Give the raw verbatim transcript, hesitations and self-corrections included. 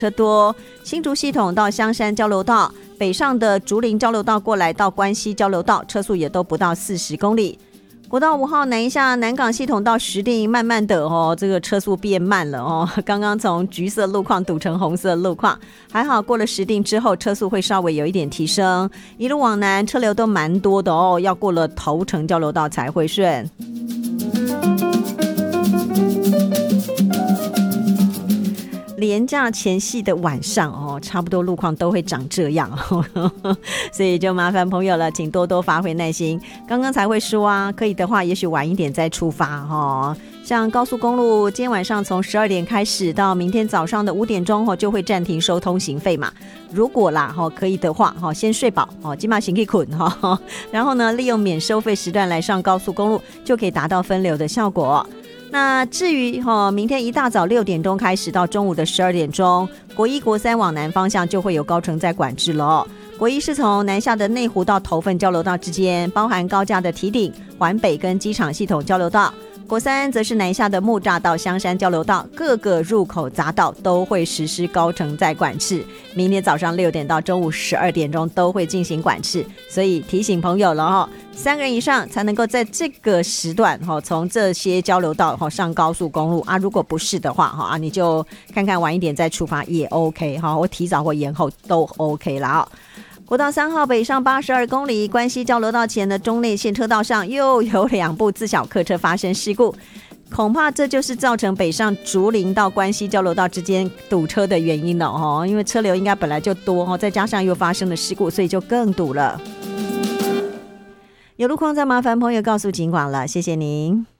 车多，新竹系统到香山交流道，北上的竹林交流道过来到关西交流道，车速也都不到四十公里。国道五号南一下南港系统到石碇，慢慢的哦，这个车速变慢了哦。刚刚从橘色路况堵成红色路况，还好过了石碇之后，车速会稍微有一点提升。一路往南，车流都蛮多的哦，要过了头城交流道才会顺。连假前夕的晚上哦，差不多路况都会长这样呵呵，所以就麻烦朋友了，请多多发挥耐心。刚刚才会说啊，可以的话也许晚一点再出发哦。像高速公路今天晚上从十二点开始到明天早上的五点钟就会暂停收通行费嘛。如果啦可以的话先睡饱，今晚先可以困，然后呢利用免收费时段来上高速公路，就可以达到分流的效果。那至于、哦、明天一大早六点钟开始到中午的十二点钟，国一国三往南方向就会有高乘载管制了哦。国一是从南下的内湖到头份交流道之间，包含高架的堤顶、环北跟机场系统交流道。国三则是南下的木栅到香山交流道，各个入口匝道都会实施高乘载管制，明天早上六点到中午十二点钟都会进行管制，所以提醒朋友了哈，三个人以上才能够在这个时段哈从这些交流道哈上高速公路啊，如果不是的话哈啊，你就看看晚一点再出发也 OK 哈，或提早或延后都 OK 啦。国道三号北上八十二公里，关西交流道前的中内线车道上又有两部自小客车发生事故，恐怕这就是造成北上竹林到关西交流道之间堵车的原因了哦。因为车流应该本来就多哦，再加上又发生了事故，所以就更堵了。有路况再麻烦朋友告诉警广了，谢谢您。